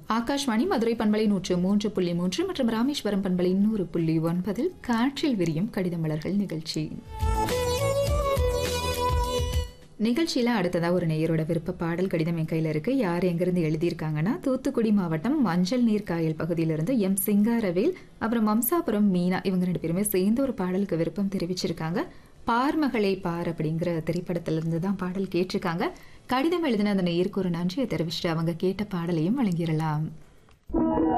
ஆகாஷ்வாணி மதுரை பண்பலை 103.3 மற்றும் ராமேஸ்வரம் பண்பலை 100.9 காற்றில் விரியும் கடிதம் மலர்கள் நிகழ்ச்சி. நிகழ்ச்சியில் அடுத்ததாக ஒரு நேயரோட விருப்ப பாடல் கடிதம் என் கையில் இருக்கு. யார் எங்கிருந்து எழுதியிருக்காங்கன்னா, தூத்துக்குடி மாவட்டம் மஞ்சள் நீர் காயல் பகுதியிலிருந்து எம் சிங்காரவேல், அப்புறம் மம்சாபுரம் மீனா, இவங்க 2 பேருமே சேர்ந்து ஒரு பாடலுக்கு விருப்பம் தெரிவிச்சிருக்காங்க. பார்மகளை பார் அப்படிங்கிற திரைப்படத்திலிருந்து தான் பாடல் கேட்டிருக்காங்க. கடிதம் எழுதின அந்த நேயருக்கு ஒரு நன்றியை தெரிவிச்சுட்டு அவங்க கேட்ட பாடலையும் வழங்கிடலாம்.